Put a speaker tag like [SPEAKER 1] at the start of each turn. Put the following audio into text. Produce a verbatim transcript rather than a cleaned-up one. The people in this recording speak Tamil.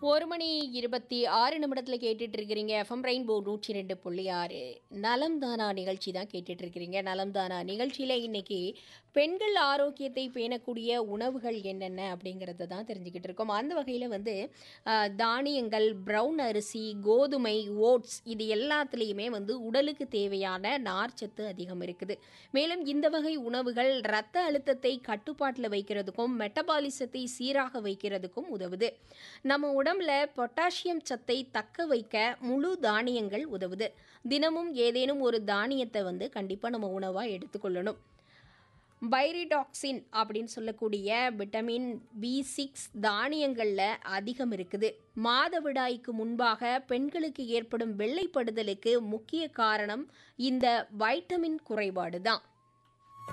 [SPEAKER 1] ஒரு மணி இருபத்தி ஆறு நிமிடத்தில் கேட்டுட்டு இருக்கிறீங்க எஃப்எம் ரெயின்போ நூற்றி ரெண்டு புள்ளி ஆறு நலம் தானா நிகழ்ச்சி தான் கேட்டுட்டு இருக்கிறீங்க. நலம் தானா நிகழ்ச்சியில் இன்னைக்கு பெண்கள் ஆரோக்கியத்தை பேணக்கூடிய உணவுகள் என்னென்ன அப்படிங்கிறத தான் தெரிஞ்சுக்கிட்டு இருக்கோம். அந்த வகையில் வந்து ஆஹ், தானியங்கள், ப்ரௌன் அரிசி, கோதுமை, ஓட்ஸ் இது எல்லாத்துலேயுமே வந்து உடலுக்கு தேவையான நார்ச்சத்து அதிகம் இருக்குது. மேலும் இந்த வகை உணவுகள் இரத்த அழுத்தத்தை கட்டுப்பாட்டில் வைக்கிறதுக்கும் மெட்டபாலிசத்தை சீராக வைக்கிறதுக்கும் உதவுது. நம்ம உடம்புல பொட்டாசியம் சத்தை தக்க வைக்க முழு தானியங்கள் உதவுது. தினமும் ஏதேனும் ஒரு தானியத்தை வந்து கண்டிப்பாக நம்ம உணவாக எடுத்துக்கொள்ளணும். பைரிடாக்சின் அப்படின்னு சொல்லக்கூடிய விட்டமின் பி சிக்ஸ் தானியங்களில் அதிகம் இருக்குது. மாதவிடாய்க்கு முன்பாக பெண்களுக்கு ஏற்படும் வெள்ளைப்படுதலுக்கு முக்கிய காரணம் இந்த வைட்டமின் குறைபாடு தான்.